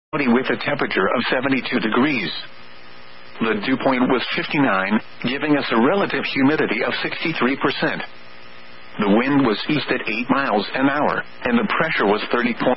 cloudy with a temperature of 72 degrees. The dew point was 59, giving us a relative humidity of 63%. The wind was east at 8 miles an hour, and the pressure was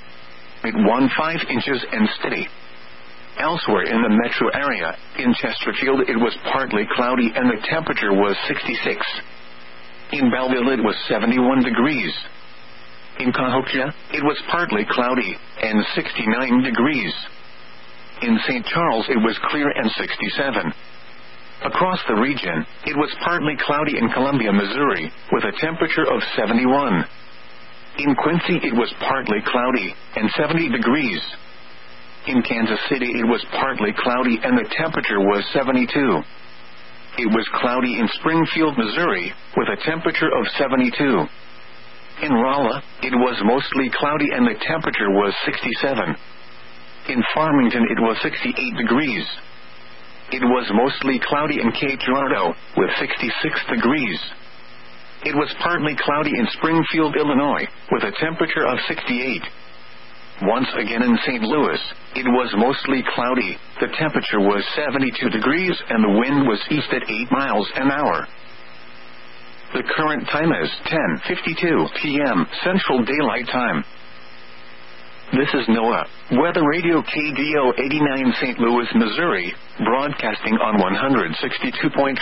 30.15 inches and steady. Elsewhere in the metro area, in Chesterfield it was partly cloudy and the temperature was 66. In Belleville it was 71 degrees. In Cahokia, it was partly cloudy and 69 degrees. In St. Charles it was clear and 67. Across the region, it was partly cloudy in Columbia, Missouri, with a temperature of 71. In Quincy it was partly cloudy and 70 degrees. In Kansas City it was partly cloudy and the temperature was 72. It was cloudy in Springfield, Missouri, with a temperature of 72. In Rolla, it was mostly cloudy and the temperature was 67. In Farmington it was 68 degrees. It was mostly cloudy in Cape Girardeau, with 66 degrees. It was partly cloudy in Springfield, Illinois, with a temperature of 68. Once again in St. Louis, it was mostly cloudy, the temperature was 72 degrees and the wind was east at 8 miles an hour. The current time is 10:52 p.m. Central Daylight Time. This is NOAA, Weather Radio KDO 89 St. Louis, Missouri, broadcasting on 162.550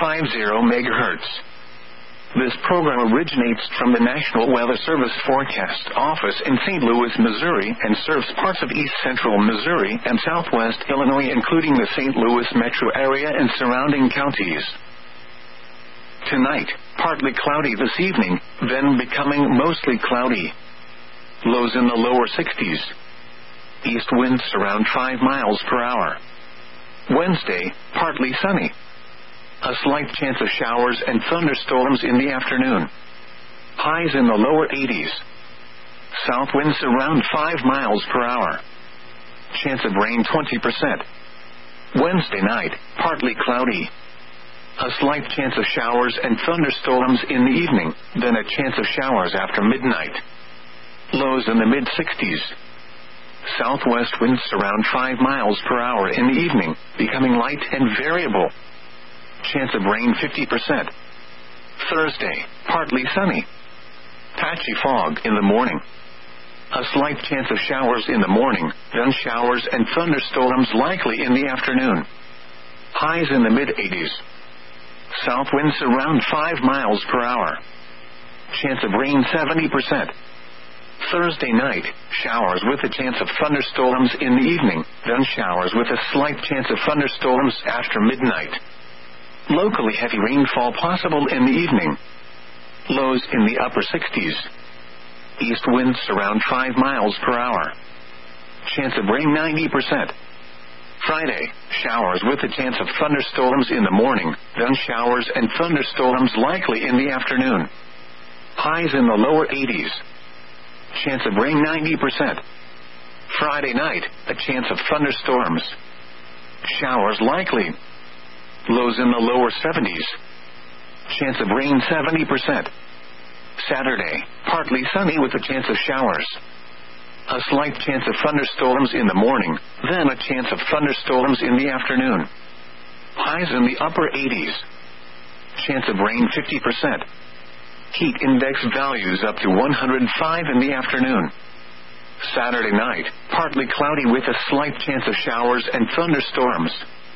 MHz. This program originates from the National Weather Service Forecast Office in St. Louis, Missouri, and serves parts of east central Missouri and southwest Illinois, including the St. Louis metro area and surrounding counties. Tonight, partly cloudy this evening, then becoming mostly cloudy. Lows in the lower 60s. East winds around 5 miles per hour. Wednesday, partly sunny. A slight chance of showers and thunderstorms in the afternoon. Highs in the lower 80s. South winds around 5 miles per hour. Chance of rain 20%. Wednesday night, partly cloudy. A slight chance of showers and thunderstorms in the evening, then a chance of showers after midnight. Lows in the mid-60s. Southwest winds around 5 miles per hour in the evening, becoming light and variable. Chance of rain 50%. Thursday, partly sunny. Patchy fog in the morning. A slight chance of showers in the morning, then showers and thunderstorms likely in the afternoon. Highs in the mid-80s. South winds around 5 miles per hour. Chance of rain 70%. Thursday night, showers with a chance of thunderstorms in the evening, then showers with a slight chance of thunderstorms after midnight. Locally heavy rainfall possible in the evening. Lows in the upper 60s. East winds around 5 miles per hour. Chance of rain 90%. Friday, showers with a chance of thunderstorms in the morning, then showers and thunderstorms likely in the afternoon. Highs in the lower 80s. Chance of rain 90%. Friday night, a chance of thunderstorms. Showers likely. Lows in the lower 70s. Chance of rain 70%. Saturday, partly sunny with a chance of showers. A slight chance of thunderstorms in the morning, then a chance of thunderstorms in the afternoon. Highs in the upper 80s. Chance of rain 50%. Heat index values up to 105 in the afternoon. Saturday night, partly cloudy with a slight chance of showers and thunderstorms.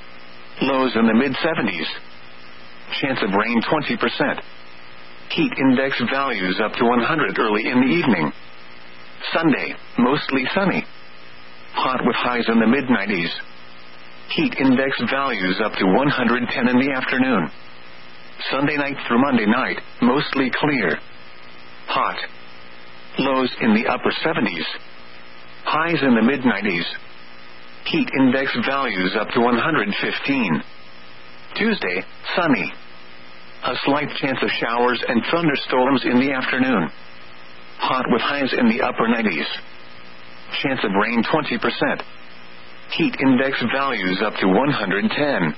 Lows in the mid-70s. Chance of rain 20%. Heat index values up to 100 early in the evening. Sunday, mostly sunny. Hot with highs in the mid-90s. Heat index values up to 110 in the afternoon. Sunday night through Monday night, mostly clear. Hot. Lows in the upper 70s. Highs in the mid-90s. Heat index values up to 115. Tuesday, sunny. A slight chance of showers and thunderstorms in the afternoon. Hot with highs in the upper 90s. Chance of rain 20%. Heat index values up to 110.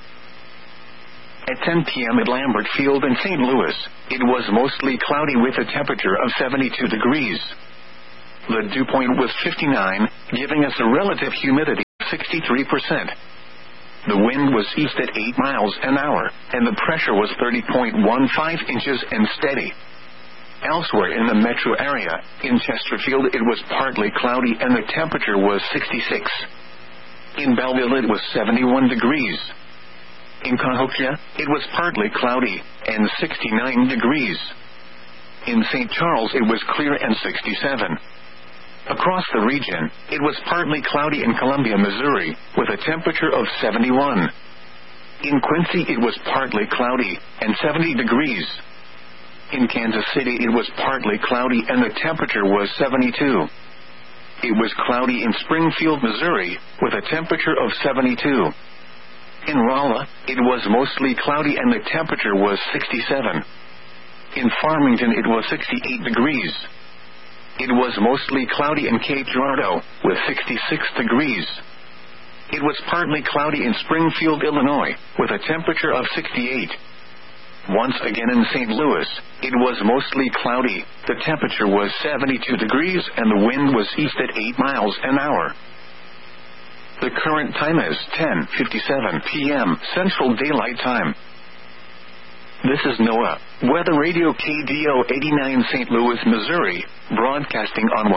At 10 p.m. at Lambert Field in St. Louis, it was mostly cloudy with a temperature of 72 degrees. The dew point was 59, giving us a relative humidity 63%. The wind was east at 8 miles an hour, and the pressure was 30.15 inches and steady. Elsewhere in the metro area, in Chesterfield it was partly cloudy and the temperature was 66. In Belleville it was 71 degrees. In Cahokia, it was partly cloudy and 69 degrees. In St. Charles it was clear and 67. Across the region, it was partly cloudy in Columbia, Missouri, with a temperature of 71. In Quincy it was partly cloudy and 70 degrees. In Kansas City it was partly cloudy and the temperature was 72. It was cloudy in Springfield, Missouri, with a temperature of 72. In Rolla, it was mostly cloudy and the temperature was 67. In Farmington it was 68 degrees. It was mostly cloudy in Cape Girardeau, with 66 degrees. It was partly cloudy in Springfield, Illinois, with a temperature of 68. Once again in St. Louis, it was mostly cloudy, the temperature was 72 degrees and the wind was east at 8 miles an hour. The current time is 10:57 p.m. Central Daylight Time. This is NOAA, Weather Radio KDO 89 St. Louis, Missouri, broadcasting on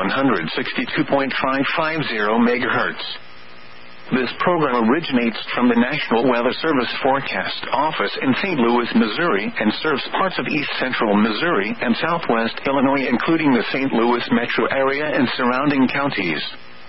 162.550 MHz. This program originates from the National Weather Service Forecast Office in St. Louis, Missouri, and serves parts of east central Missouri and southwest Illinois, including the St. Louis metro area and surrounding counties.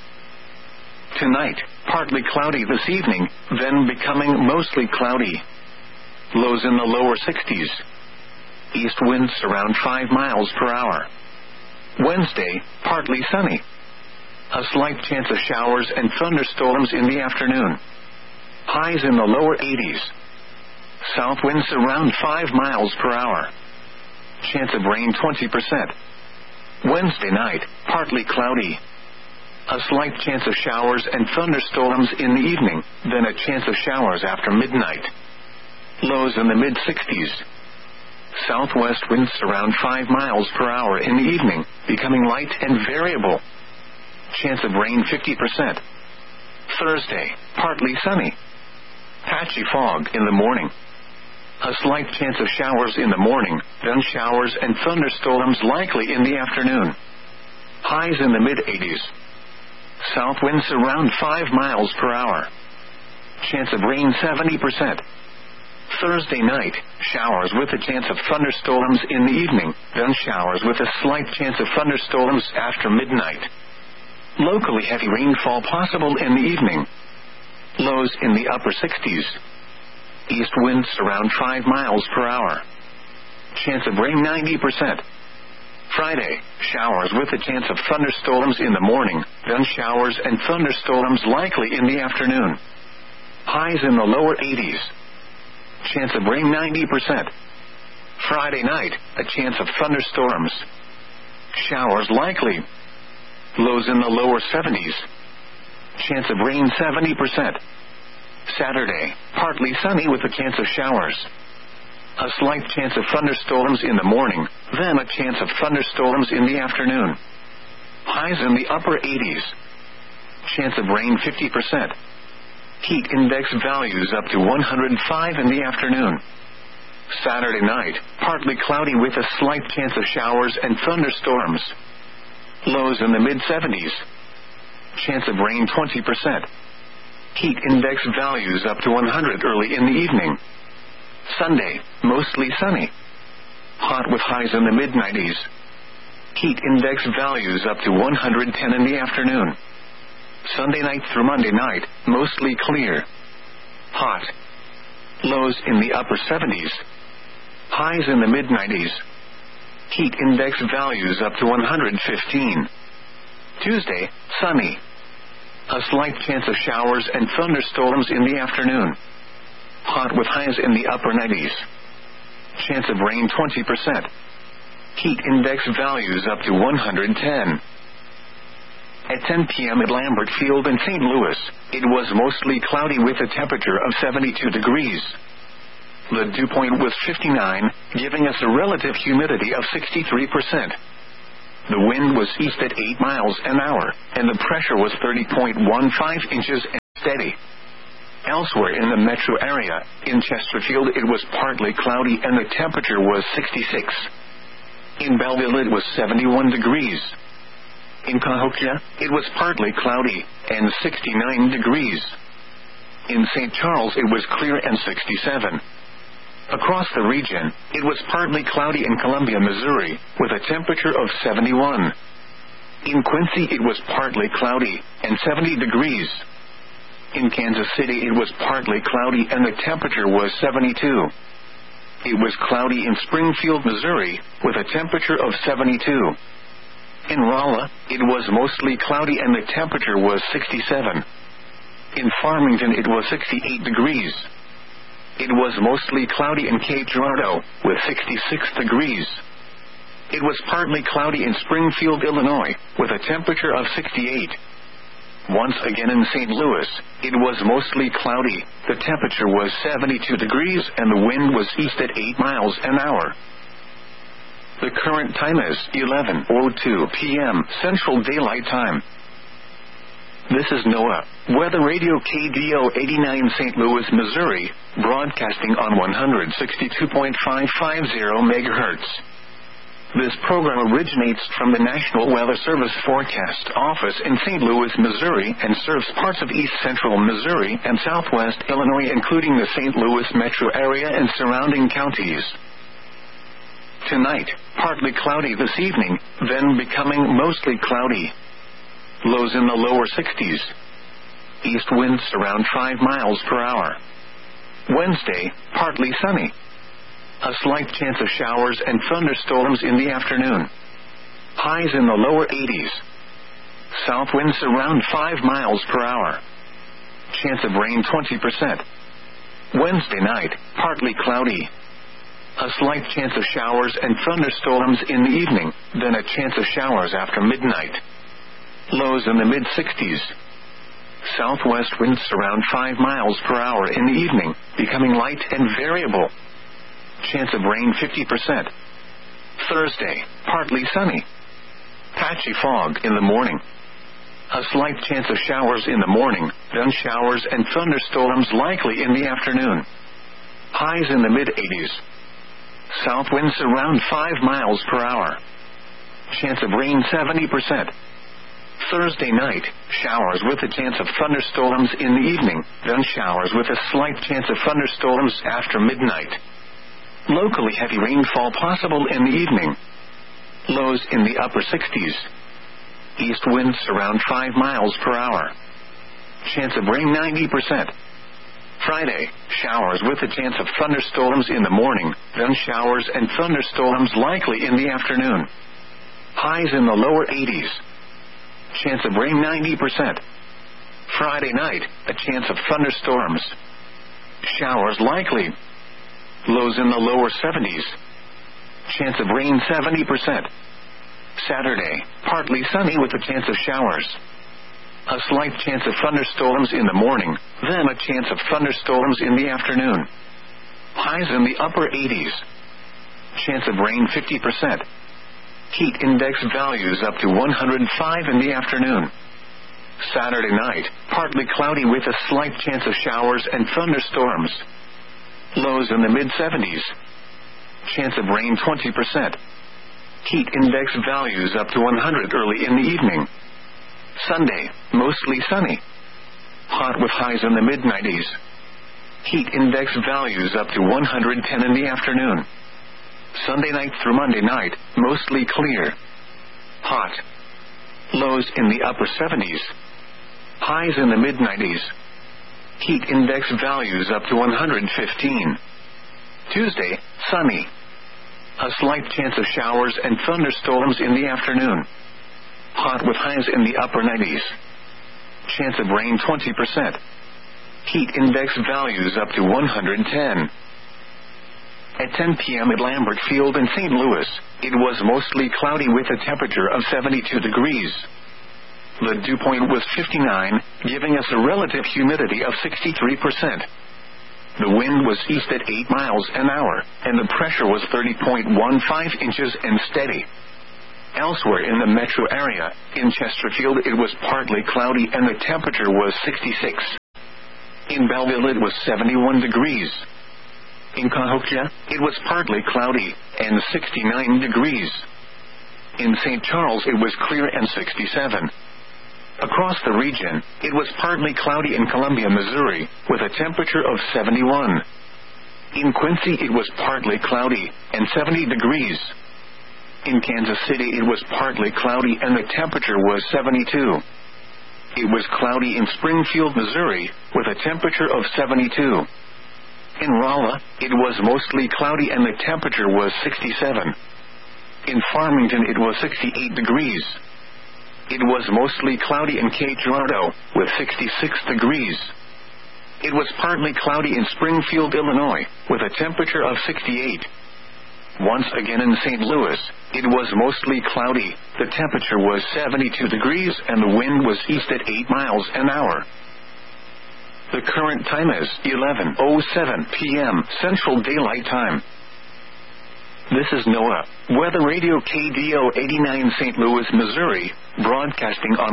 Tonight, partly cloudy this evening, then becoming mostly cloudy. Lows in the lower 60s. East winds around 5 miles per hour. Wednesday, partly sunny. A slight chance of showers and thunderstorms in the afternoon. Highs in the lower 80s. South winds around 5 miles per hour. Chance of rain 20%. Wednesday night, partly cloudy. A slight chance of showers and thunderstorms in the evening, then a chance of showers after midnight. Lows in the mid-60s. Southwest winds around 5 miles per hour in the evening, becoming light and variable. Chance of rain 50%. Thursday, partly sunny. Patchy fog in the morning. A slight chance of showers in the morning, then showers and thunderstorms likely in the afternoon. Highs in the mid-80s. South winds around 5 miles per hour. Chance of rain 70%. Thursday night, showers with a chance of thunderstorms in the evening, then showers with a slight chance of thunderstorms after midnight. Locally heavy rainfall possible in the evening. Lows in the upper 60s. East winds around 5 miles per hour. Chance of rain 90%. Friday, showers with a chance of thunderstorms in the morning, then showers and thunderstorms likely in the afternoon. Highs in the lower 80s. Chance of rain 90%. Friday night, a chance of thunderstorms. Showers likely. Lows in the lower 70s. Chance of rain 70%. Saturday, partly sunny with a chance of showers. A slight chance of thunderstorms in the morning, then a chance of thunderstorms in the afternoon. Highs in the upper 80s. Chance of rain 50%. Heat index values up to 105 in the afternoon. Saturday night, partly cloudy with a slight chance of showers and thunderstorms. Lows in the mid-70s. Chance of rain 20%. Heat index values up to 100 early in the evening. Sunday, mostly sunny. Hot with highs in the mid-90s. Heat index values up to 110 in the afternoon. Sunday night through Monday night, mostly clear. Hot. Lows in the upper 70s. Highs in the mid-90s. Heat index values up to 115. Tuesday, sunny. A slight chance of showers and thunderstorms in the afternoon. Hot with highs in the upper 90s. Chance of rain 20%. Heat index values up to 110. At 10 p.m. at Lambert Field in St. Louis, it was mostly cloudy with a temperature of 72 degrees. The dew point was 59, giving us a relative humidity of 63%. The wind was east at 8 miles an hour, and the pressure was 30.15 inches. steady. Elsewhere in the metro area, in Chesterfield it was partly cloudy and the temperature was 66. In Belleville it was 71 degrees. In Cahokia, it was partly cloudy and 69 degrees. In St. Charles it was clear and 67. Across the region, it was partly cloudy in Columbia, Missouri, with a temperature of 71. In Quincy it was partly cloudy and 70 degrees. In Kansas City it was partly cloudy and the temperature was 72. It was cloudy in Springfield, Missouri, with a temperature of 72. In Rolla, it was mostly cloudy and the temperature was 67. In Farmington it was 68 degrees. It was mostly cloudy in Cape Girardeau, with 66 degrees. It was partly cloudy in Springfield, Illinois, with a temperature of 68. Once again in St. Louis, it was mostly cloudy, the temperature was 72 degrees and the wind was east at 8 miles an hour. The current time is 11:02 p.m. Central Daylight Time. This is NOAA Weather Radio KDO 89 St. Louis, Missouri, broadcasting on 162.550 MHz. This program originates from the National Weather Service Forecast Office in St. Louis, Missouri, and serves parts of east central Missouri and southwest Illinois, including the St. Louis metro area and surrounding counties. Tonight, partly cloudy this evening, then becoming mostly cloudy. Lows in the lower 60s. East winds around 5 miles per hour. Wednesday, partly sunny. A slight chance of showers and thunderstorms in the afternoon. Highs in the lower 80s. South winds around 5 miles per hour. Chance of rain 20%. Wednesday night, partly cloudy. A slight chance of showers and thunderstorms in the evening, then a chance of showers after midnight. Lows in the mid-60s. Southwest winds around 5 miles per hour in the evening, becoming light and variable. Chance of rain 50%. Thursday, partly sunny. Patchy fog in the morning. A slight chance of showers in the morning, then showers and thunderstorms likely in the afternoon. Highs in the mid-80s. South winds around 5 miles per hour. Chance of rain 70%. Thursday night, showers with a chance of thunderstorms in the evening, then showers with a slight chance of thunderstorms after midnight. Locally heavy rainfall possible in the evening. Lows in the upper 60s. East winds around 5 miles per hour. Chance of rain 90%. Friday, showers with a chance of thunderstorms in the morning, then showers and thunderstorms likely in the afternoon. Highs in the lower 80s. Chance of rain 90%. Friday night, a chance of thunderstorms. Showers likely. Lows in the lower 70s. Chance of rain 70%. Saturday, partly sunny with a chance of showers. A slight chance of thunderstorms in the morning, then a chance of thunderstorms in the afternoon. Highs in the upper 80s. Chance of rain 50%. Heat index values up to 105 in the afternoon. Saturday night, partly cloudy with a slight chance of showers and thunderstorms. Lows in the mid-70s. Chance of rain 20%. Heat index values up to 100 early in the evening. Sunday, mostly sunny. Hot with highs in the mid-90s. Heat index values up to 110 in the afternoon. Sunday night through Monday night, mostly clear. Hot. Lows in the upper 70s. Highs in the mid-90s. Heat index values up to 115. Tuesday, sunny. A slight chance of showers and thunderstorms in the afternoon. Hot with highs in the upper 90s. Chance of rain 20%. Heat index values up to 110. At 10 p.m. at Lambert Field in St. Louis, it was mostly cloudy with a temperature of 72 degrees. The dew point was 59, giving us a relative humidity of 63%. The wind was east at 8 miles an hour, and the pressure was 30.15 inches and steady. Elsewhere in the metro area, in Chesterfield, it was partly cloudy and the temperature was 66. In Belleville it was 71 degrees. In Cahokia, it was partly cloudy, and 69 degrees. In St. Charles it was clear and 67. Across the region, it was partly cloudy in Columbia, Missouri, with a temperature of 71. In Quincy it was partly cloudy, and 70 degrees. In Kansas City it was partly cloudy and the temperature was 72. It was cloudy in Springfield, Missouri, with a temperature of 72. In Rolla, it was mostly cloudy and the temperature was 67. In Farmington it was 68 degrees. It was mostly cloudy in Cape Girardeau, with 66 degrees. It was partly cloudy in Springfield, Illinois, with a temperature of 68. Once again in St. Louis, it was mostly cloudy, the temperature was 72 degrees and the wind was east at 8 miles an hour. The current time is 11:07 p.m. Central Daylight Time. This is NOAA Weather Radio KDO 89 St. Louis, Missouri, broadcasting on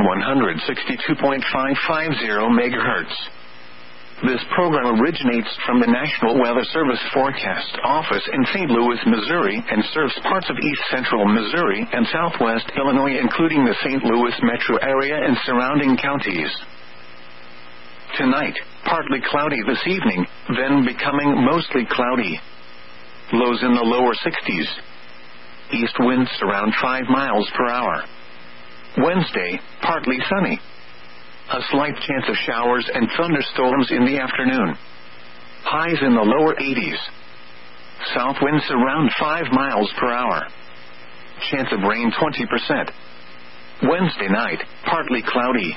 162.550 MHz. This program originates from the National Weather Service Forecast Office in St. Louis, Missouri, and serves parts of east central Missouri and southwest Illinois, including the St. Louis metro area and surrounding counties. Tonight, partly cloudy this evening, then becoming mostly cloudy. Lows in the lower 60s. East winds around 5 miles per hour. Wednesday, partly sunny. A slight chance of showers and thunderstorms in the afternoon. Highs in the lower 80s. South winds around 5 miles per hour. Chance of rain 20%. Wednesday night, partly cloudy.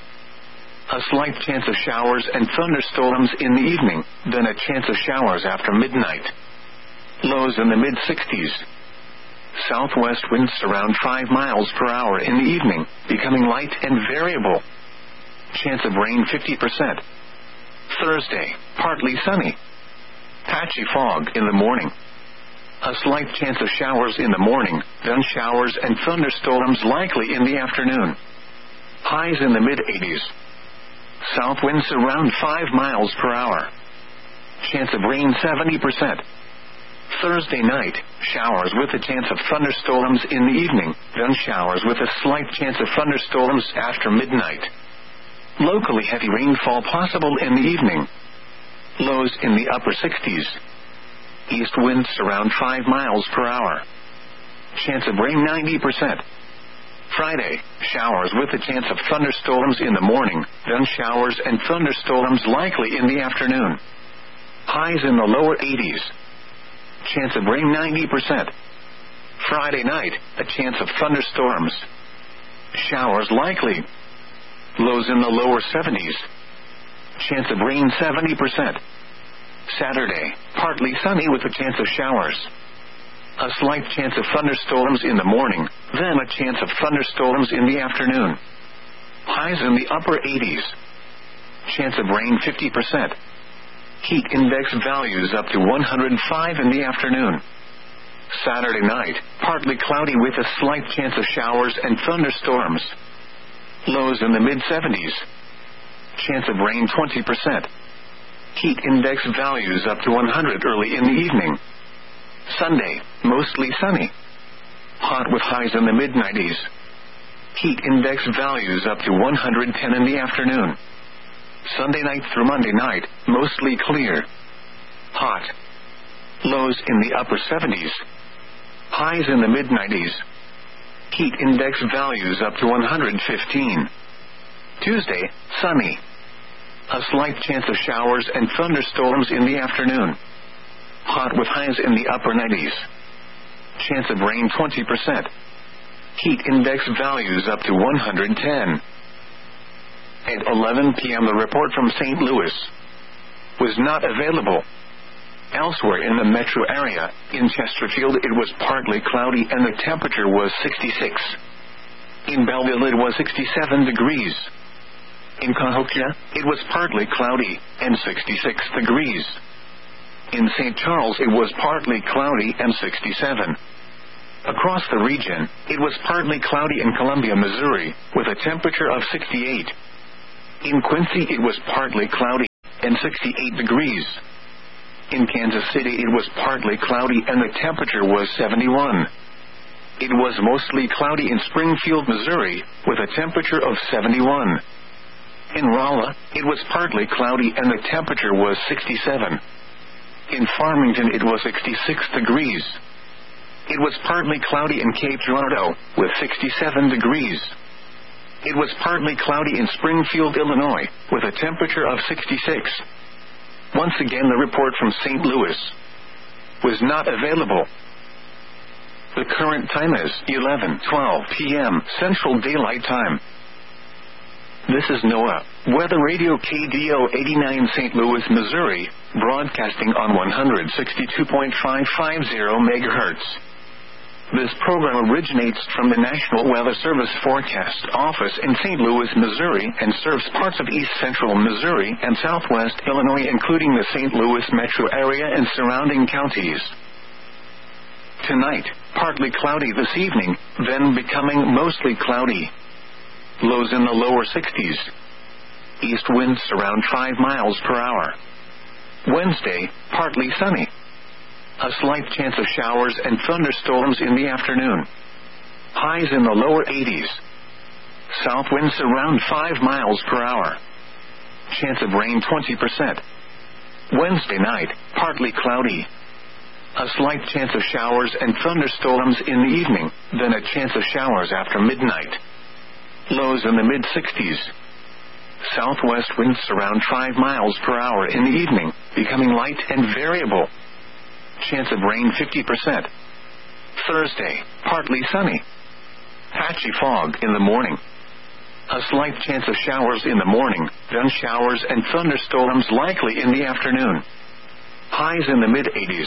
A slight chance of showers and thunderstorms in the evening, then a chance of showers after midnight. Lows in the mid-60s. Southwest winds around 5 miles per hour in the evening, becoming light and variable. Chance of rain 50%. Thursday, partly sunny. Patchy fog in the morning. A slight chance of showers in the morning, then showers and thunderstorms likely in the afternoon. Highs in the mid-80s. South winds around 5 miles per hour. Chance of rain 70%. Thursday night, showers with a chance of thunderstorms in the evening, then showers with a slight chance of thunderstorms after midnight. Locally heavy rainfall possible in the evening. Lows in the upper 60s. East winds around 5 miles per hour. Chance of rain 90%. Friday, showers with a chance of thunderstorms in the morning, then showers and thunderstorms likely in the afternoon. Highs in the lower 80s. Chance of rain 90%. Friday night, a chance of thunderstorms. Showers likely. Lows in the lower 70s. Chance of rain 70%. Saturday, partly sunny with a chance of showers. A slight chance of thunderstorms in the morning, then a chance of thunderstorms in the afternoon. Highs in the upper 80s. Chance of rain 50%. Heat index values up to 105 in the afternoon. Saturday night, partly cloudy with a slight chance of showers and thunderstorms. Lows in the mid-70s. Chance of rain 20%. Heat index values up to 100 early in the evening. Sunday, mostly sunny. Hot with highs in the mid-90s. Heat index values up to 110 in the afternoon. Sunday night through Monday night, mostly clear. Hot. Lows in the upper 70s. Highs in the mid-90s. Heat index values up to 115. Tuesday, sunny. A slight chance of showers and thunderstorms in the afternoon. Hot with highs in the upper 90s. Chance of rain 20%. Heat index values up to 110. At 11 p.m. the report from St. Louis was not available. Elsewhere in the metro area, in Chesterfield it was partly cloudy and the temperature was 66. In Belleville it was 67 degrees. In Cahokia, it was partly cloudy and 66 degrees. In St. Charles it was partly cloudy and 67. Across the region, it was partly cloudy in Columbia, Missouri, with a temperature of 68. In Quincy it was partly cloudy and 68 degrees. In Kansas City it was partly cloudy and the temperature was 71. It was mostly cloudy in Springfield, Missouri, with a temperature of 71. In Rolla, it was partly cloudy and the temperature was 67. In Farmington it was 66 degrees. It was partly cloudy in Cape Girardeau, with 67 degrees. It was partly cloudy in Springfield, Illinois, with a temperature of 66. Once again the report from St. Louis was not available. The current time is 11:12 p.m. Central Daylight Time. This is NOAA Weather Radio KDO 89 St. Louis, Missouri, broadcasting on 162.550 MHz. This program originates from the National Weather Service Forecast Office in St. Louis, Missouri, and serves parts of east central Missouri and southwest Illinois, including the St. Louis metro area and surrounding counties. Tonight, partly cloudy this evening, then becoming mostly cloudy. Lows in the lower 60s. East winds around 5 miles per hour. Wednesday, partly sunny. A slight chance of showers and thunderstorms in the afternoon. Highs in the lower 80s. South winds around 5 miles per hour. Chance of rain 20%. Wednesday night, partly cloudy. A slight chance of showers and thunderstorms in the evening, then a chance of showers after midnight. Lows in the mid-60s. Southwest winds around 5 miles per hour in the evening, becoming light and variable. Chance of rain 50%. Thursday, partly sunny. Patchy fog in the morning. A slight chance of showers in the morning, then showers and thunderstorms likely in the afternoon. Highs in the mid-80s.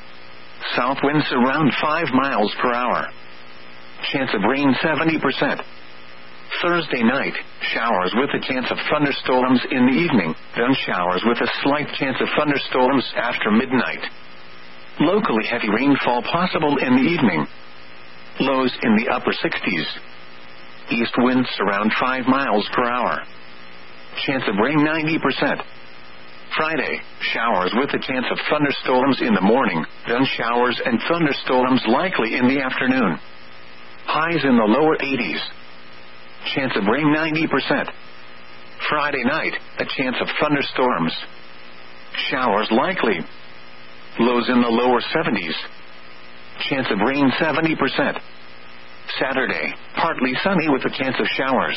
South winds around 5 miles per hour. Chance of rain 70%. Thursday night, showers with a chance of thunderstorms in the evening, then showers with a slight chance of thunderstorms after midnight. Locally heavy rainfall possible in the evening. Lows in the upper 60s. East winds around 5 miles per hour. Chance of rain 90%. Friday, showers with a chance of thunderstorms in the morning, then showers and thunderstorms likely in the afternoon. Highs in the lower 80s. Chance of rain 90%. Friday night, a chance of thunderstorms. Showers likely. Lows in the lower 70s. Chance of rain 70%. Saturday, partly sunny with a chance of showers.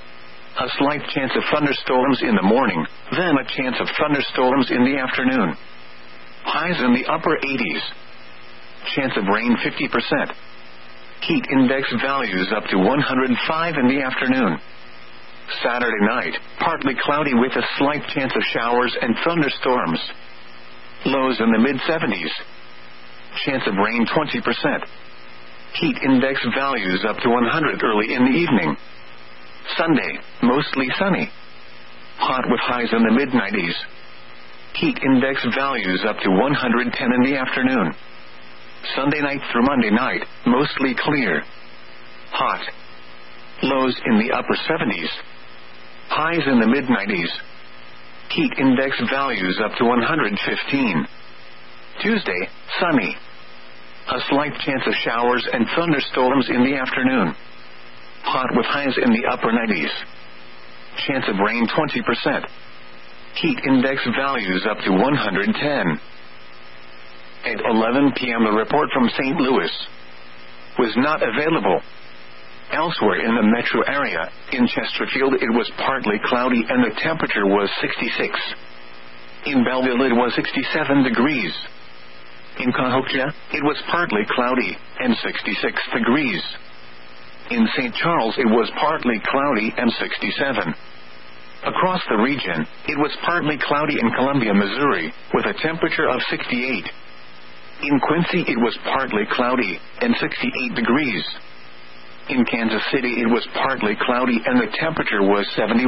A slight chance of thunderstorms in the morning, then a chance of thunderstorms in the afternoon. Highs in the upper 80s. Chance of rain 50%. Heat index values up to 105 in the afternoon. Saturday night, partly cloudy with a slight chance of showers and thunderstorms. Lows in the mid-70s. Chance of rain 20%. Heat index values up to 100 early in the evening. Sunday, mostly sunny. Hot with highs in the mid-90s. Heat index values up to 110 in the afternoon. Sunday night through Monday night, mostly clear. Hot. Lows in the upper 70s. Highs in the mid-90s. Heat index values up to 115. Tuesday, sunny. A slight chance of showers and thunderstorms in the afternoon. Hot with highs in the upper 90s. Chance of rain 20%. Heat index values up to 110. At 11 p.m. a report from St. Louis was not available. Elsewhere in the metro area, in Chesterfield it was partly cloudy and the temperature was 66. In Belleville it was 67 degrees. In Cahokia, it was partly cloudy and 66 degrees. In St. Charles it was partly cloudy and 67. Across the region, it was partly cloudy in Columbia, Missouri, with a temperature of 68. In Quincy it was partly cloudy and 68 degrees. In Kansas City it was partly cloudy and the temperature was 71.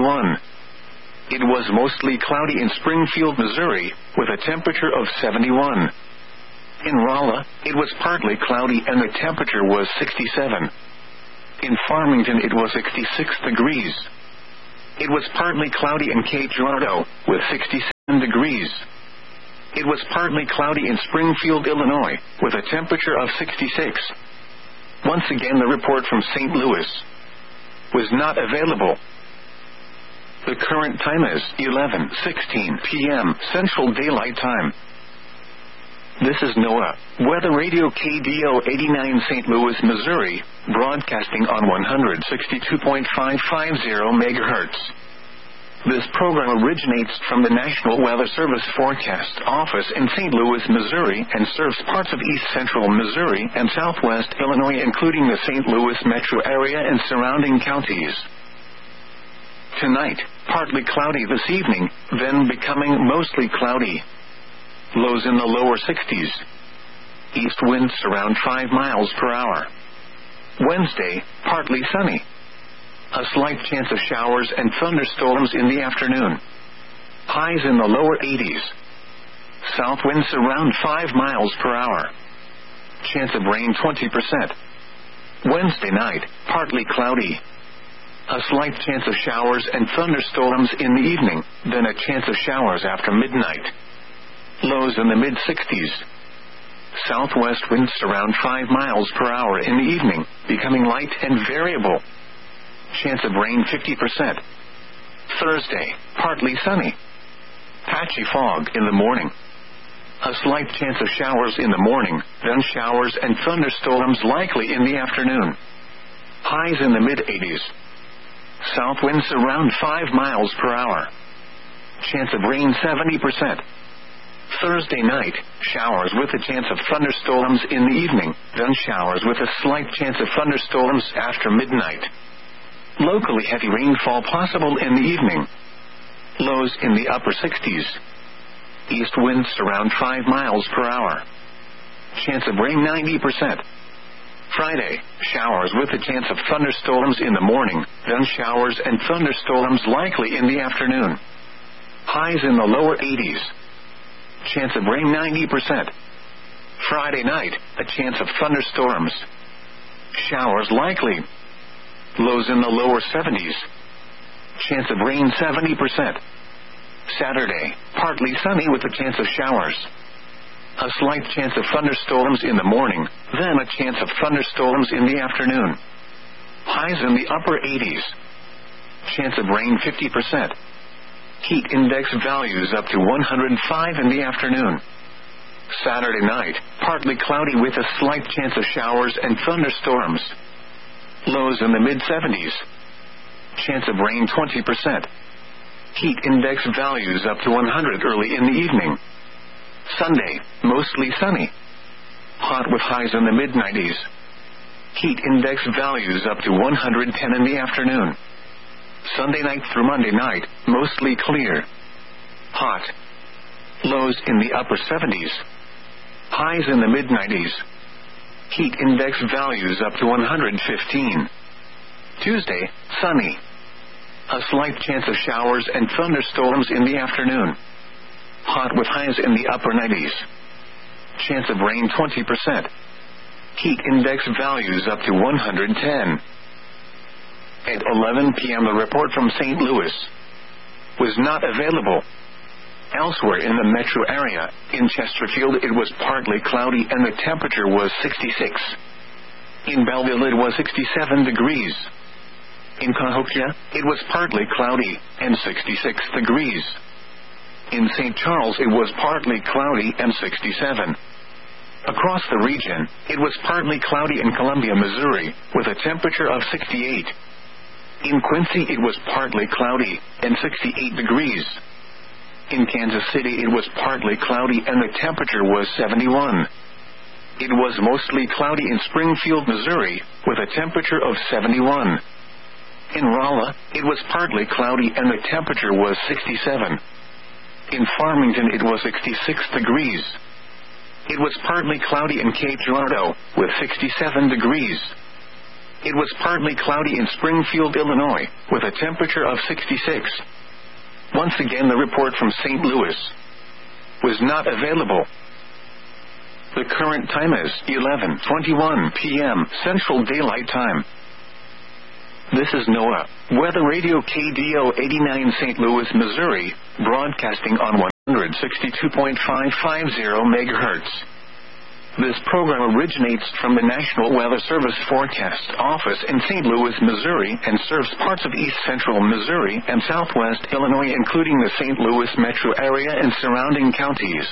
It was mostly cloudy in Springfield, Missouri, with a temperature of 71. In Rolla, it was partly cloudy and the temperature was 67. In Farmington it was 66 degrees. It was partly cloudy in Cape Girardeau, with 67 degrees. degrees. It was partly cloudy in Springfield, Illinois, with a temperature of 66. Once again, the report from St. Louis was not available. The current time is 11:16 p.m. Central Daylight Time. This is NOAA Weather Radio KDO 89 St. Louis, Missouri, broadcasting on 162.550 MHz. This program originates from the National Weather Service Forecast Office in St. Louis, Missouri, and serves parts of east central Missouri and southwest Illinois, including the St. Louis metro area and surrounding counties. Tonight, partly cloudy this evening, then becoming mostly cloudy. Lows in the lower 60s. East winds around 5 miles per hour. Wednesday, partly sunny. A slight chance of showers and thunderstorms in the afternoon. Highs in the lower 80s. South winds around 5 miles per hour. Chance of rain 20%. Wednesday night, partly cloudy. A slight chance of showers and thunderstorms in the evening, then a chance of showers after midnight. Lows in the mid-60s. Southwest winds around 5 miles per hour in the evening, becoming light and variable. Chance of rain 50%. Thursday, partly sunny. Patchy fog in the morning. A slight chance of showers in the morning, then showers and thunderstorms likely in the afternoon. Highs in the mid-80s. South winds around 5 miles per hour. Chance of rain 70%. Thursday night, showers with a chance of thunderstorms in the evening, then showers with a slight chance of thunderstorms after midnight. Locally heavy rainfall possible in the evening. Lows in the upper 60s. East winds around 5 miles per hour. Chance of rain 90%. Friday, showers with a chance of thunderstorms in the morning, then showers and thunderstorms likely in the afternoon. Highs in the lower 80s. Chance of rain 90%. Friday night, a chance of thunderstorms. Showers likely. Lows in the lower 70s. Chance of rain 70%. Saturday, partly sunny with a chance of showers. A slight chance of thunderstorms in the morning, then a chance of thunderstorms in the afternoon. Highs in the upper 80s. Chance of rain 50%. Heat index values up to 105 in the afternoon. Saturday night, partly cloudy with a slight chance of showers and thunderstorms. Lows in the mid-70s. Chance of rain 20%. Heat index values up to 100 early in the evening. Sunday, mostly sunny. Hot with highs in the mid-90s. Heat index values up to 110 in the afternoon. Sunday night through Monday night, mostly clear. Hot. Lows in the upper 70s. Highs in the mid-90s. Heat index values up to 115. Tuesday, sunny. A slight chance of showers and thunderstorms in the afternoon. Hot with highs in the upper 90s. Chance of rain 20%. Heat index values up to 110. At 11 p.m. the report from St. Louis was not available. Elsewhere in the metro area, in Chesterfield it was partly cloudy and the temperature was 66. In Belleville it was 67 degrees. In Cahokia, it was partly cloudy and 66 degrees. In St. Charles it was partly cloudy and 67. Across the region, it was partly cloudy in Columbia, Missouri, with a temperature of 68. In Quincy it was partly cloudy and 68 degrees. In Kansas City it was partly cloudy and the temperature was 71. It was mostly cloudy in Springfield, Missouri, with a temperature of 71. In Rolla, it was partly cloudy and the temperature was 67. In Farmington it was 66 degrees. It was partly cloudy in Cape Girardeau, with 67 degrees. It was partly cloudy in Springfield, Illinois, with a temperature of 66. Once again, the report from St. Louis was not available. The current time is 11:21 p.m. Central Daylight Time. This is NOAA Weather Radio KDO 89 St. Louis, Missouri, broadcasting on 162.550 MHz. This program originates from the National Weather Service Forecast Office in St. Louis, Missouri, and serves parts of east central Missouri and southwest Illinois, including the St. Louis metro area and surrounding counties.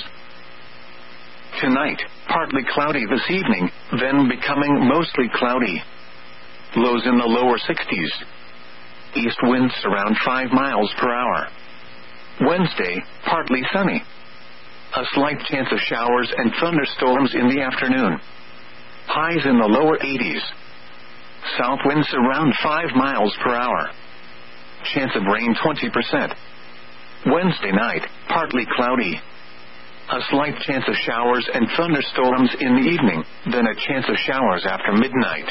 Tonight, partly cloudy this evening, then becoming mostly cloudy. Lows in the lower 60s. East winds around 5 miles per hour. Wednesday, partly sunny. A slight chance of showers and thunderstorms in the afternoon. Highs in the lower 80s. South winds around 5 miles per hour. Chance of rain 20%. Wednesday night, partly cloudy. A slight chance of showers and thunderstorms in the evening, then a chance of showers after midnight.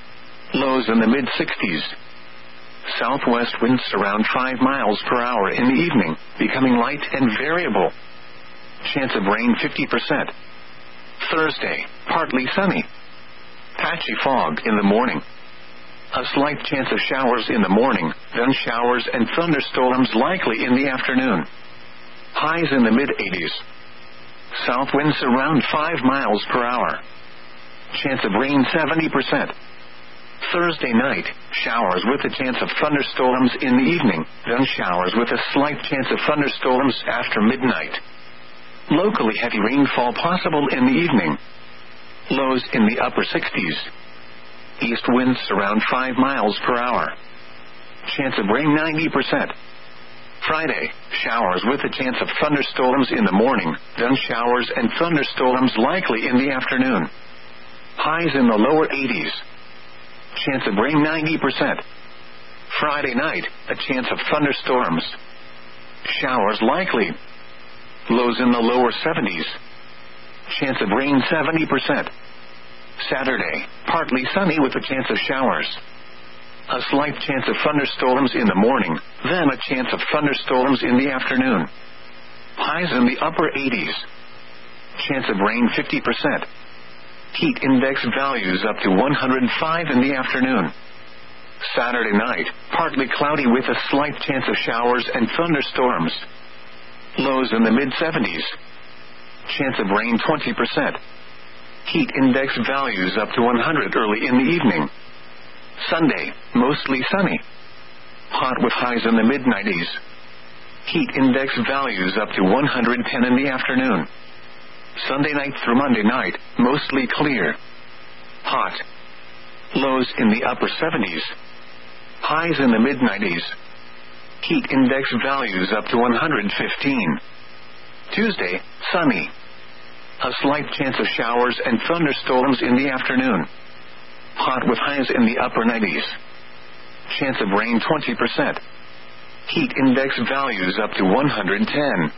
Lows in the mid-60s. Southwest winds around 5 miles per hour in the evening, becoming light and variable. Chance of rain 50%. Thursday, partly sunny. Patchy fog in the morning. A slight chance of showers in the morning, then showers and thunderstorms likely in the afternoon. Highs in the mid-80s. South winds around 5 miles per hour. Chance of rain 70%. Thursday night, showers with a chance of thunderstorms in the evening, then showers with a slight chance of thunderstorms after midnight. Locally heavy rainfall possible in the evening. Lows in the upper 60s. East winds around 5 miles per hour. Chance of rain 90%. Friday, showers with a chance of thunderstorms in the morning, then showers and thunderstorms likely in the afternoon. Highs in the lower 80s. Chance of rain 90%. Friday night, a chance of thunderstorms. Showers likely. Lows in the lower 70s. Chance of rain 70%. Saturday, partly sunny with a chance of showers. A slight chance of thunderstorms in the morning, then a chance of thunderstorms in the afternoon. Highs in the upper 80s. Chance of rain 50%. Heat index values up to 105 in the afternoon. Saturday night, partly cloudy with a slight chance of showers and thunderstorms. Lows in the mid-70s. Chance of rain 20%. Heat index values up to 100 early in the evening. Sunday, mostly sunny. Hot with highs in the mid-90s. Heat index values up to 110 in the afternoon. Sunday night through Monday night, mostly clear. Hot. Lows in the upper 70s. Highs in the mid-90s. Heat index values up to 115. Tuesday, sunny. A slight chance of showers and thunderstorms in the afternoon. Hot with highs in the upper 90s. Chance of rain 20%. Heat index values up to 110.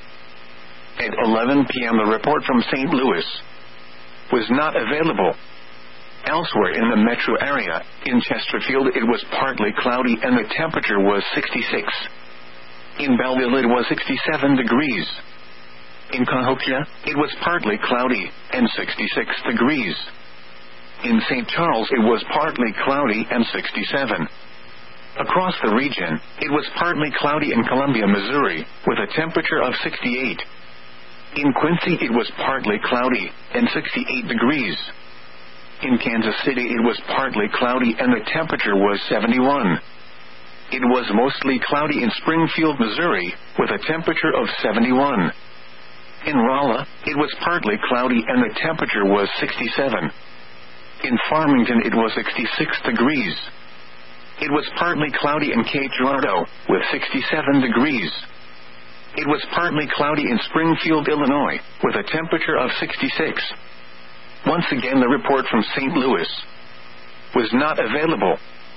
At 11 p.m. the report from St. Louis was not available. Elsewhere in the metro area, in Chesterfield it was partly cloudy and the temperature was 66. In Belleville it was 67 degrees. In Cahokia, it was partly cloudy and 66 degrees. In St. Charles it was partly cloudy and 67. Across the region, it was partly cloudy in Columbia, Missouri, with a temperature of 68. In Quincy it was partly cloudy and 68 degrees. In Kansas City it was partly cloudy and the temperature was 71. It was mostly cloudy in Springfield, Missouri, with a temperature of 71. In Rolla, it was partly cloudy and the temperature was 67. In Farmington it was 66 degrees. It was partly cloudy in Cape Girardeau, with 67 degrees. It was partly cloudy in Springfield, Illinois, with a temperature of 66. Once again the report from St. Louis was not available.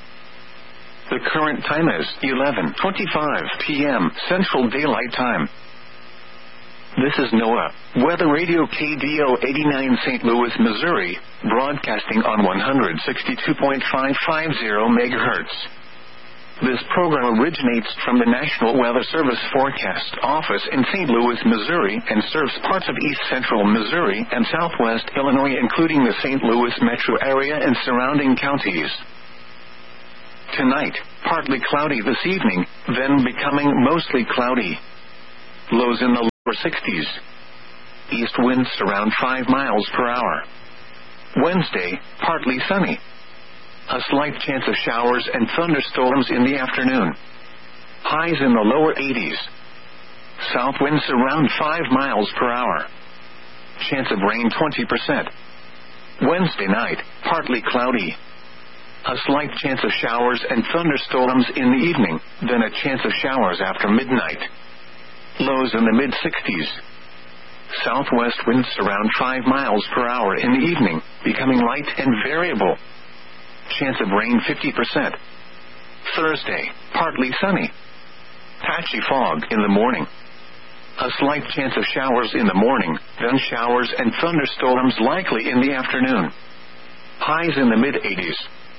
The current time is 11:25 p.m. Central Daylight Time. This is NOAA, Weather Radio KDO 89 St. Louis, Missouri, broadcasting on 162.550 MHz. This program originates from the National Weather Service Forecast Office in St. Louis, Missouri, and serves parts of east central Missouri and southwest Illinois, including the St. Louis metro area and surrounding counties. Tonight, partly cloudy this evening, then becoming mostly cloudy. Lows in the upper 60s. East winds around 5 miles per hour. Wednesday, partly sunny. A slight chance of showers and thunderstorms in the afternoon. Highs in the lower 80s. South winds around 5 miles per hour. Chance of rain 20%. Wednesday night, partly cloudy. A slight chance of showers and thunderstorms in the evening, then a chance of showers after midnight. Lows in the mid-60s. Southwest winds around 5 miles per hour in the evening, becoming light and variable. Chance of rain 50%. Thursday, partly sunny. Patchy fog in the morning. A slight chance of showers in the morning, then showers and thunderstorms likely in the afternoon. Highs in the mid-80s.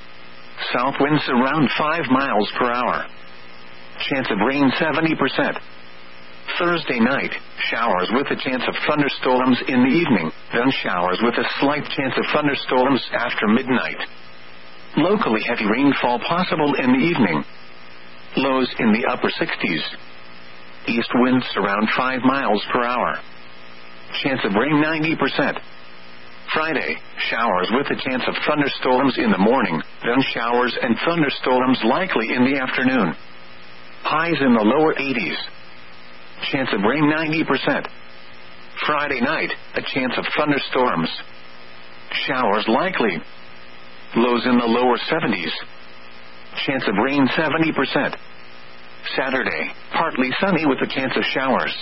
South winds around 5 miles per hour. Chance of rain 70%. Thursday night, showers with a chance of thunderstorms in the evening, then showers with a slight chance of thunderstorms after midnight. Locally heavy rainfall possible in the evening. Lows in the upper 60s. East winds around 5 miles per hour. Chance of rain 90%. Friday, showers with a chance of thunderstorms in the morning, then showers and thunderstorms likely in the afternoon. Highs in the lower 80s. Chance of rain 90%. Friday night, a chance of thunderstorms. Showers likely. Lows in the lower 70s. Chance of rain 70%. Saturday, partly sunny with a chance of showers.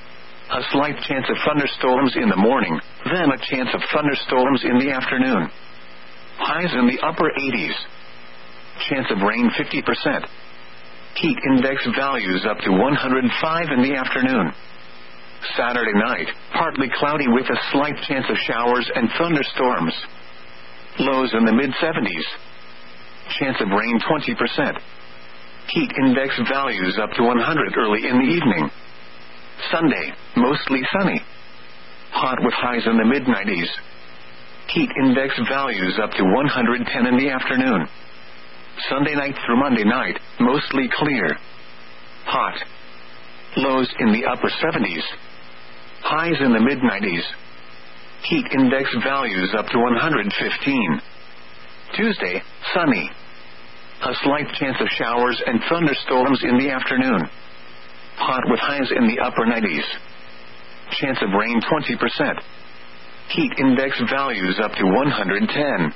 A slight chance of thunderstorms in the morning, then a chance of thunderstorms in the afternoon. Highs in the upper 80s. Chance of rain 50%. Heat index values up to 105 in the afternoon. Saturday night, partly cloudy with a slight chance of showers and thunderstorms. Lows in the mid-70s. Chance of rain 20%. Heat index values up to 100 early in the evening. Sunday, mostly sunny. Hot with highs in the mid-90s. Heat index values up to 110 in the afternoon. Sunday night through Monday night, mostly clear. Hot. Lows in the upper 70s. Highs in the mid-90s. Heat index values up to 115. Tuesday, sunny. A slight chance of showers and thunderstorms in the afternoon. Hot with highs in the upper 90s. Chance of rain 20%. Heat index values up to 110.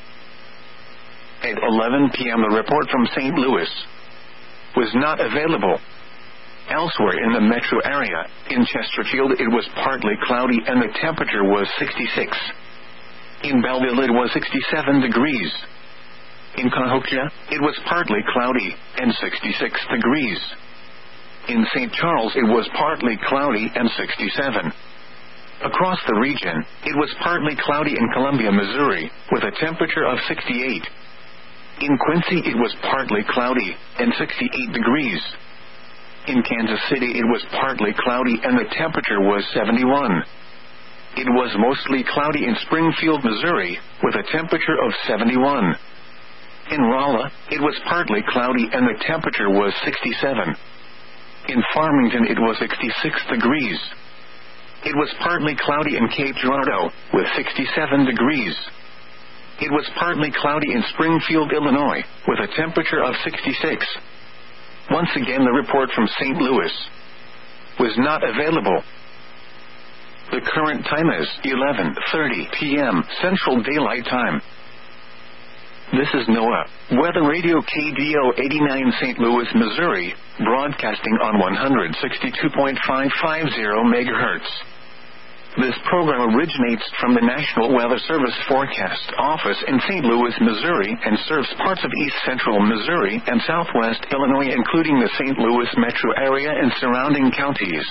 At 11 p.m. the report from St. Louis was not available. Elsewhere in the metro area, in Chesterfield it was partly cloudy and the temperature was 66. In Belleville it was 67 degrees. In Cahokia, it was partly cloudy and 66 degrees. In St. Charles it was partly cloudy and 67. Across the region, it was partly cloudy in Columbia, Missouri, with a temperature of 68. In Quincy it was partly cloudy and 68 degrees. In Kansas City it was partly cloudy and the temperature was 71. It was mostly cloudy in Springfield, Missouri, with a temperature of 71. In Rolla, it was partly cloudy and the temperature was 67. In Farmington it was 66 degrees. It was partly cloudy in Cape Girardeau, with 67 degrees. It was partly cloudy in Springfield, Illinois, with a temperature of 66. Once again the report from St. Louis was not available. The current time is 11:30 p.m. Central Daylight Time. This is NOAA Weather Radio KDO 89 St. Louis, Missouri, broadcasting on 162.550 MHz. This program originates from the National Weather Service Forecast Office in St. Louis, Missouri, and serves parts of east central Missouri and southwest Illinois, including the St. Louis metro area and surrounding counties.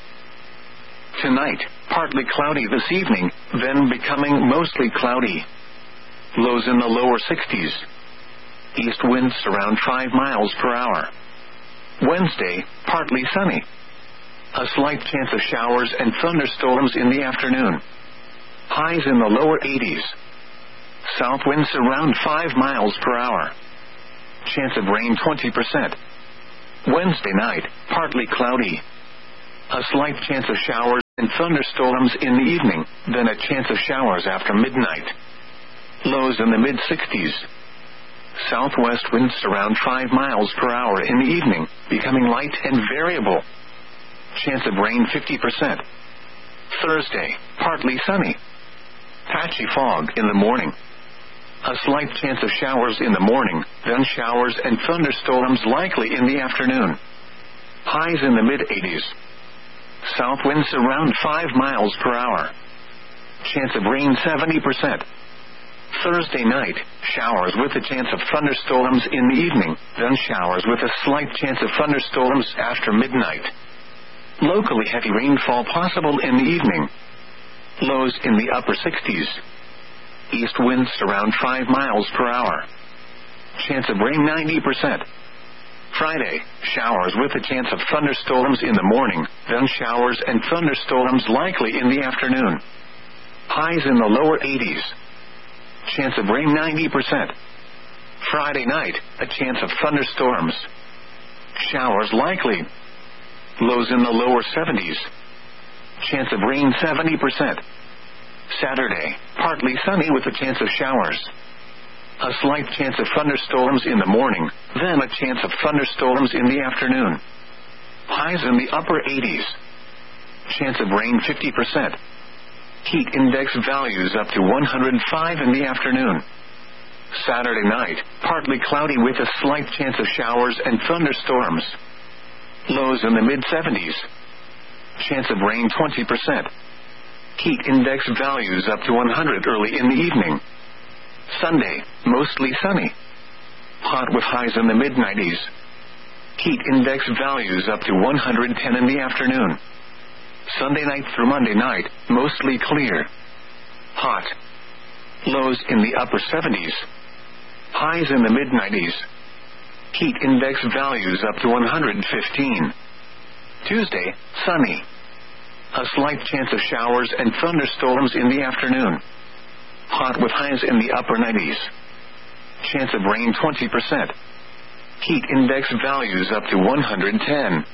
Tonight, partly cloudy this evening, then becoming mostly cloudy. Lows in the lower 60s. East winds around 5 miles per hour. Wednesday, partly sunny. A slight chance of showers and thunderstorms in the afternoon. Highs in the lower 80s. South winds around 5 miles per hour. Chance of rain 20%. Wednesday night, partly cloudy. A slight chance of showers and thunderstorms in the evening, then a chance of showers after midnight. Lows in the mid-60s. Southwest winds around 5 miles per hour in the evening, becoming light and variable. Chance of rain 50%. Thursday, partly sunny. Patchy fog in the morning. A slight chance of showers in the morning, then showers and thunderstorms likely in the afternoon. Highs in the mid-80s. South winds around 5 miles per hour. Chance of rain 70%. Thursday night, showers with a chance of thunderstorms in the evening, then showers with a slight chance of thunderstorms after midnight. Locally heavy rainfall possible in the evening. Lows in the upper 60s. East winds around 5 miles per hour. Chance of rain 90%. Friday, showers with a chance of thunderstorms in the morning, then showers and thunderstorms likely in the afternoon. Highs in the lower 80s. Chance of rain 90%. Friday night, a chance of thunderstorms. Showers likely. Lows in the lower 70s. Chance of rain 70%. Saturday, partly sunny with a chance of showers. A slight chance of thunderstorms in the morning, then a chance of thunderstorms in the afternoon. Highs in the upper 80s. Chance of rain 50%. Heat index values up to 105 in the afternoon. Saturday night, partly cloudy with a slight chance of showers and thunderstorms. Lows in the mid-70s. Chance of rain 20%. Heat index values up to 100 early in the evening. Sunday, mostly sunny. Hot with highs in the mid-90s. Heat index values up to 110 in the afternoon. Sunday night through Monday night, mostly clear. Hot. Lows in the upper 70s. Highs in the mid-90s. Heat index values up to 115. Tuesday, sunny. A slight chance of showers and thunderstorms in the afternoon. Hot with highs in the upper 90s. Chance of rain 20%. Heat index values up to 110.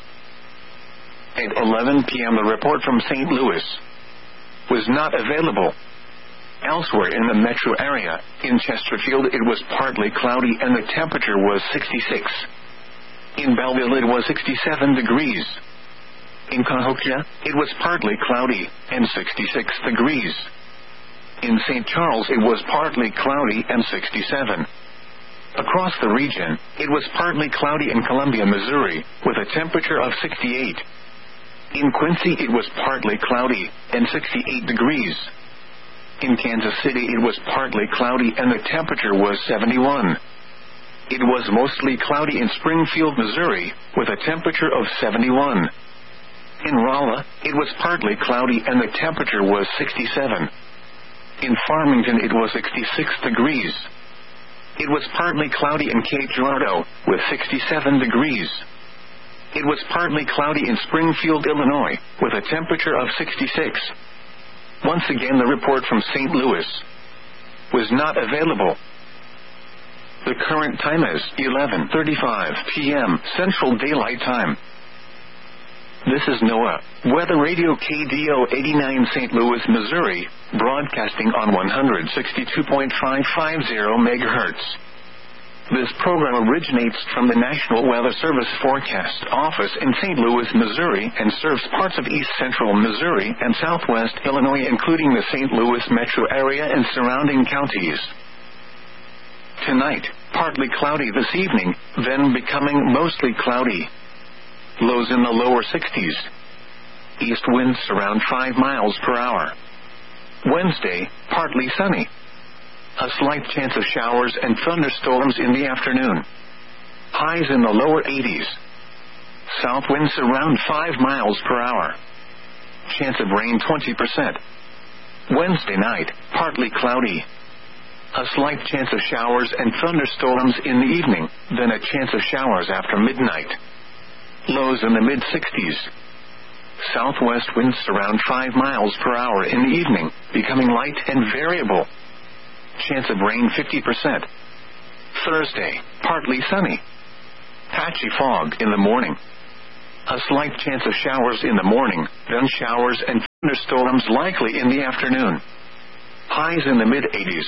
At 11 p.m. the report from St. Louis was not available. Elsewhere in the metro area, in Chesterfield it was partly cloudy and the temperature was 66. In Belleville it was 67 degrees. In Cahokia, it was partly cloudy and 66 degrees. In St. Charles it was partly cloudy and 67. Across the region, it was partly cloudy in Columbia, Missouri, with a temperature of 68. In Quincy it was partly cloudy and 68 degrees. In Kansas City it was partly cloudy and the temperature was 71. It was mostly cloudy in Springfield, Missouri, with a temperature of 71. In Rolla, it was partly cloudy and the temperature was 67. In Farmington it was 66 degrees. It was partly cloudy in Cape Girardeau, with 67 degrees. It was partly cloudy in Springfield, Illinois, with a temperature of 66. Once again the report from St. Louis was not available. The current time is 11:35 p.m. Central Daylight Time. This is NOAA, Weather Radio KDO 89 St. Louis, Missouri, broadcasting on 162.550 MHz. This program originates from the National Weather Service Forecast Office in St. Louis, Missouri, and serves parts of east central Missouri and southwest Illinois, including the St. Louis metro area and surrounding counties. Tonight, partly cloudy this evening, then becoming mostly cloudy. Lows in the lower 60s. East winds around 5 miles per hour. Wednesday, partly sunny. A slight chance of showers and thunderstorms in the afternoon. Highs in the lower 80s. South winds around 5 miles per hour. Chance of rain 20%. Wednesday night, partly cloudy. A slight chance of showers and thunderstorms in the evening, then a chance of showers after midnight. Lows in the mid-60s. Southwest winds around 5 miles per hour in the evening, becoming light and variable. Chance of rain 50%. Thursday, partly sunny. Patchy fog in the morning. A slight chance of showers in the morning, then showers and thunderstorms likely in the afternoon. Highs in the mid-80s.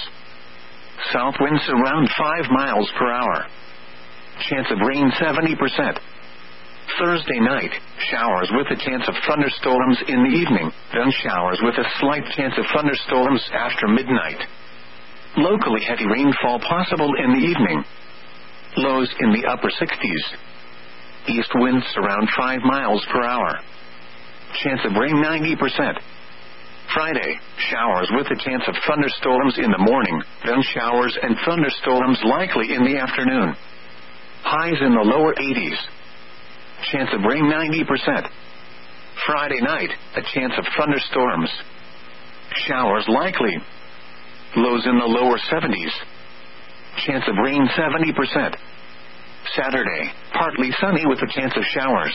South winds around 5 miles per hour. Chance of rain 70%. Thursday night, showers with a chance of thunderstorms in the evening, then showers with a slight chance of thunderstorms after midnight. Locally heavy rainfall possible in the evening. Lows in the upper 60s. East winds around 5 miles per hour. Chance of rain 90%. Friday, showers with a chance of thunderstorms in the morning, then showers and thunderstorms likely in the afternoon. Highs in the lower 80s. Chance of rain 90%. Friday night, a chance of thunderstorms. Showers likely. Lows in the lower 70s. Chance of rain 70%. Saturday, partly sunny with a chance of showers.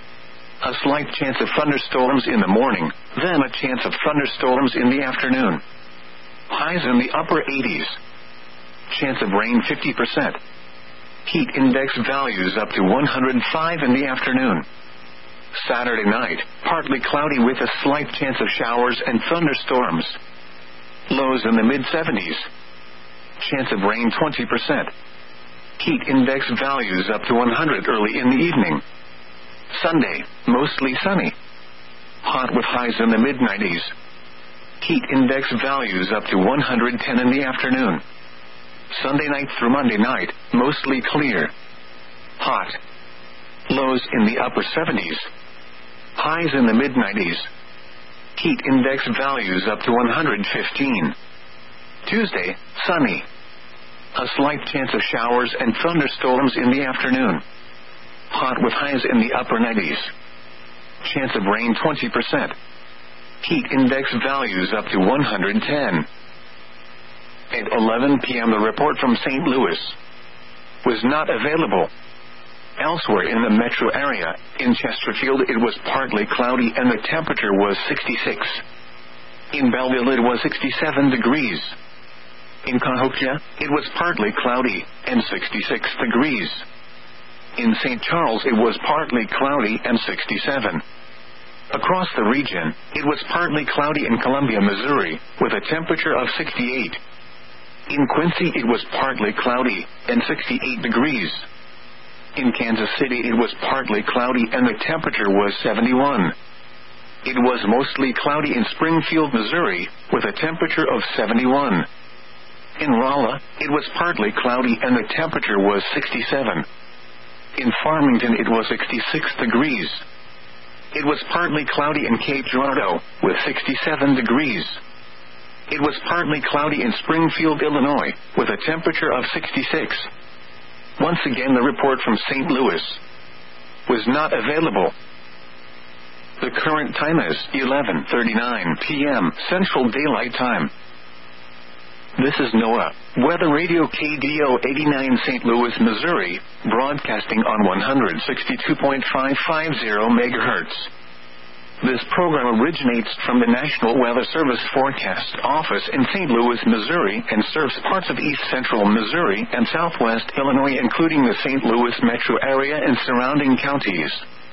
A slight chance of thunderstorms in the morning, then a chance of thunderstorms in the afternoon. Highs in the upper 80s. Chance of rain 50%. Heat index values up to 105 in the afternoon. Saturday night, partly cloudy with a slight chance of showers and thunderstorms. Lows in the mid-70s. Chance of rain 20%. Heat index values up to 100 early in the evening. Sunday, mostly sunny. Hot with highs in the mid-90s. Heat index values up to 110 in the afternoon. Sunday night through Monday night, mostly clear. Hot. Lows in the upper 70s. Highs in the mid-90s. Heat index values up to 115. Tuesday, sunny. A slight chance of showers and thunderstorms in the afternoon. Hot with highs in the upper 90s. Chance of rain 20%. Heat index values up to 110. At 11 p.m. the report from St. Louis was not available. Elsewhere in the metro area, in Chesterfield it was partly cloudy and the temperature was 66. In Belleville it was 67 degrees. In Cahokia, it was partly cloudy and 66 degrees. In St. Charles it was partly cloudy and 67. Across the region, it was partly cloudy in Columbia, Missouri, with a temperature of 68. In Quincy it was partly cloudy and 68 degrees. In Kansas City it was partly cloudy and the temperature was 71. It was mostly cloudy in Springfield, Missouri, with a temperature of 71. In Rolla, it was partly cloudy and the temperature was 67. In Farmington it was 66 degrees. It was partly cloudy in Cape Girardeau, with 67 degrees. It was partly cloudy in Springfield, Illinois, with a temperature of 66. Once again the report from St. Louis was not available. The current time is 11:39 p.m. Central Daylight Time. This is NOAA Weather Radio KDO 89 St. Louis, Missouri, broadcasting on 162.550 MHz. This program originates from the National Weather Service Forecast Office in St. Louis, Missouri, and serves parts of east central Missouri and southwest Illinois, including the St. Louis metro area and surrounding counties.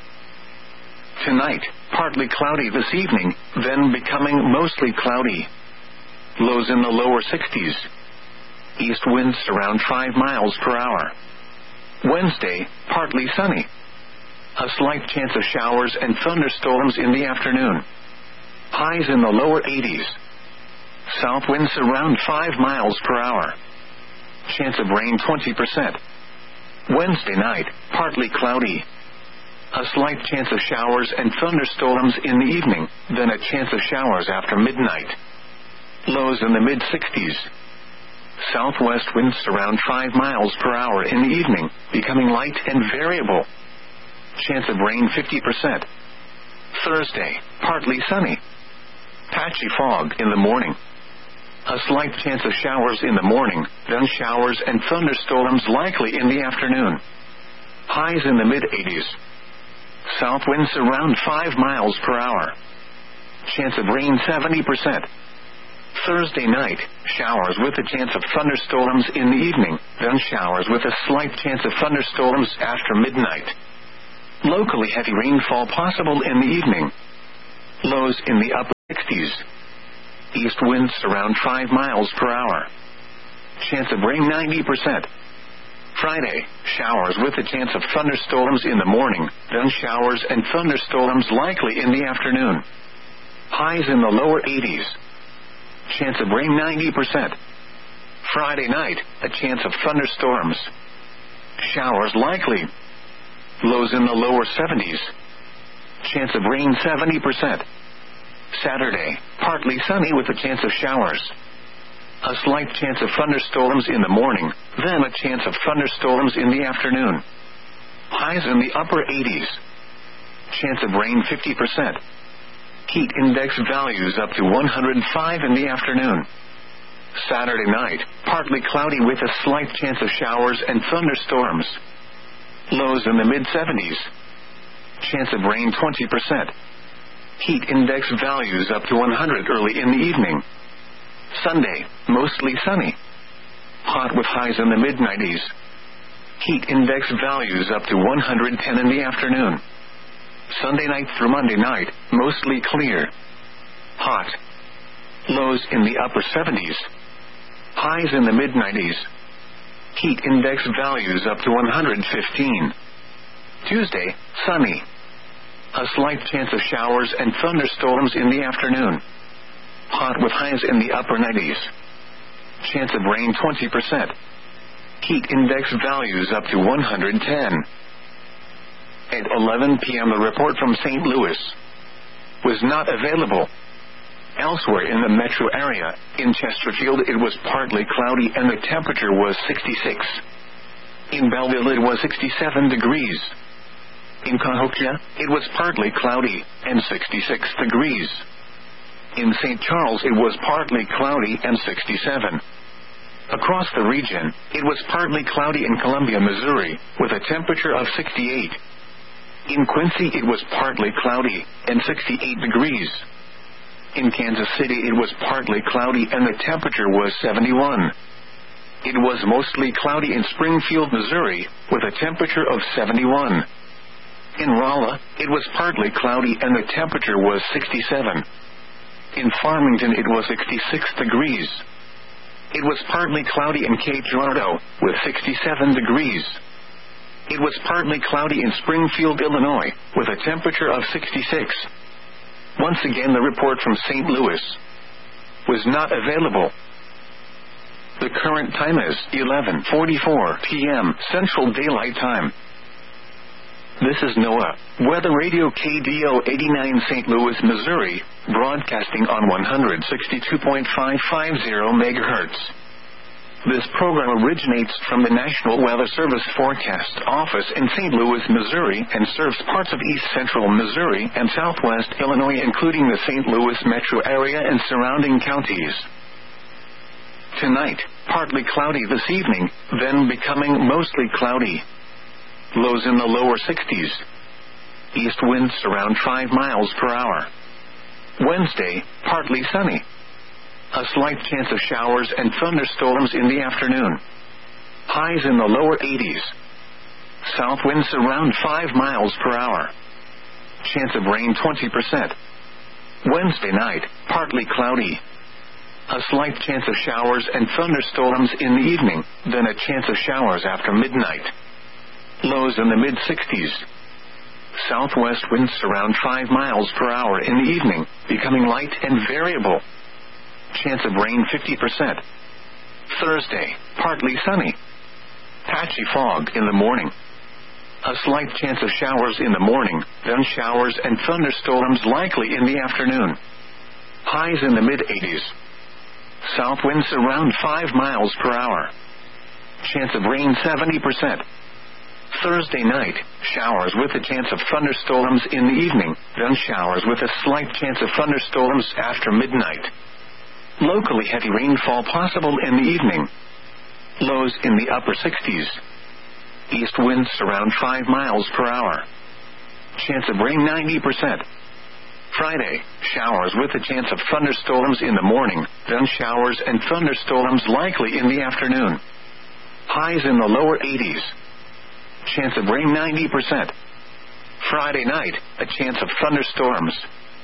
Tonight, partly cloudy this evening, then becoming mostly cloudy. Lows in the lower 60s. East winds around 5 miles per hour. Wednesday, partly sunny. A slight chance of showers and thunderstorms in the afternoon. Highs in the lower 80s. South winds around 5 miles per hour. Chance of rain 20%. Wednesday night, partly cloudy. A slight chance of showers and thunderstorms in the evening, then a chance of showers after midnight. Lows in the mid-60s. Southwest winds around 5 miles per hour in the evening, becoming light and variable. Chance of rain 50%. Thursday, partly sunny. Patchy fog in the morning. A slight chance of showers in the morning, then showers and thunderstorms likely in the afternoon. Highs in the mid-80s. South winds around 5 miles per hour. Chance of rain 70%. Thursday night, showers with a chance of thunderstorms in the evening, then showers with a slight chance of thunderstorms after midnight. Locally heavy rainfall possible in the evening. Lows in the upper 60s. East winds around 5 miles per hour. Chance of rain 90%. Friday, showers with a chance of thunderstorms in the morning, then showers and thunderstorms likely in the afternoon. Highs in the lower 80s. Chance of rain 90%. Friday night, a chance of thunderstorms. Showers likely. Lows in the lower 70s. Chance of rain 70%. Saturday, partly sunny with a chance of showers. A slight chance of thunderstorms in the morning, then a chance of thunderstorms in the afternoon. Highs in the upper 80s. Chance of rain 50%. Heat index values up to 105 in the afternoon. Saturday night, partly cloudy with a slight chance of showers and thunderstorms. Lows in the mid-70s. Chance of rain 20%. Heat index values up to 100 early in the evening. Sunday, mostly sunny. Hot with highs in the mid-90s. Heat index values up to 110 in the afternoon. Sunday night through Monday night, mostly clear. Hot. Lows in the upper 70s. Highs in the mid-90s. Heat index values up to 115. Tuesday, sunny. A slight chance of showers and thunderstorms in the afternoon. Hot with highs in the upper 90s. Chance of rain 20%. Heat index values up to 110. At 11 p.m. the report from St. Louis was not available. Elsewhere in the metro area, in Chesterfield it was partly cloudy and the temperature was 66. In Belleville it was 67 degrees. In Cahokia, it was partly cloudy and 66 degrees. In St. Charles it was partly cloudy and 67. Across the region, it was partly cloudy in Columbia, Missouri, with a temperature of 68. In Quincy it was partly cloudy and 68 degrees. In Kansas City it was partly cloudy and the temperature was 71. It was mostly cloudy in Springfield, Missouri, with a temperature of 71. In Rolla, it was partly cloudy and the temperature was 67. In Farmington it was 66 degrees. It was partly cloudy in Cape Girardeau, with 67 degrees. It was partly cloudy in Springfield, Illinois, with a temperature of 66. Once again the report from St. Louis was not available. The current time is 11:44 p.m. Central Daylight Time. This is NOAA, Weather Radio KDO 89 St. Louis, Missouri, broadcasting on 162.550 MHz. This program originates from the National Weather Service Forecast Office in St. Louis, Missouri, and serves parts of east central Missouri and southwest Illinois, including the St. Louis metro area and surrounding counties. Tonight, partly cloudy this evening, then becoming mostly cloudy. Lows in the lower 60s. East winds around 5 miles per hour. Wednesday, partly sunny. A slight chance of showers and thunderstorms in the afternoon. Highs in the lower 80s. South winds around 5 miles per hour. Chance of rain 20%. Wednesday night, partly cloudy. A slight chance of showers and thunderstorms in the evening, then a chance of showers after midnight. Lows in the mid-60s. Southwest winds around 5 miles per hour in the evening, becoming light and variable. Chance of rain 50%. Thursday, partly sunny. Patchy fog in the morning. A slight chance of showers in the morning, then showers and thunderstorms likely in the afternoon. Highs in the mid-80s. South winds around 5 miles per hour. Chance of rain 70%. Thursday night, showers with a chance of thunderstorms in the evening, then showers with a slight chance of thunderstorms after midnight. Locally heavy rainfall possible in the evening. Lows in the upper 60s. East winds around 5 miles per hour. Chance of rain 90%. Friday, showers with a chance of thunderstorms in the morning, then showers and thunderstorms likely in the afternoon. Highs in the lower 80s. Chance of rain 90%. Friday night, a chance of thunderstorms.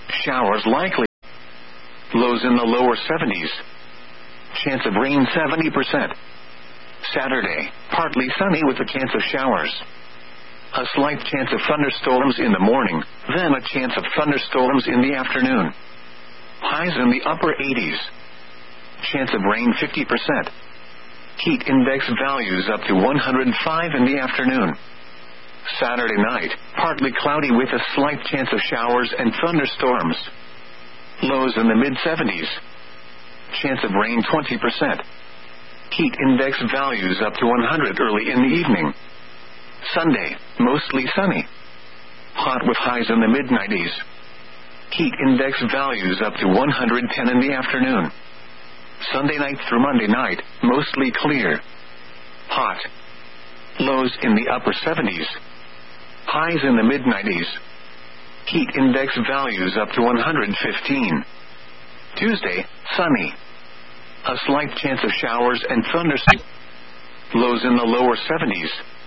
Showers likely. Lows in the lower 70s. Chance of rain 70%. Saturday, partly sunny with a chance of showers. A slight chance of thunderstorms in the morning, then a chance of thunderstorms in the afternoon. Highs in the upper 80s. Chance of rain 50%. Heat index values up to 105 in the afternoon. Saturday night, partly cloudy with a slight chance of showers and thunderstorms. Lows in the mid-70s. Chance of rain 20%. Heat index values up to 100 early in the evening. Sunday, mostly sunny. Hot with highs in the mid-90s. Heat index values up to 110 in the afternoon. Sunday night through Monday night, mostly clear. Hot. Lows in the upper 70s. Highs in the mid-90s. Heat index values up to 115. Tuesday, sunny. A slight chance of showers and thunderstorms. Lows in the lower 70s.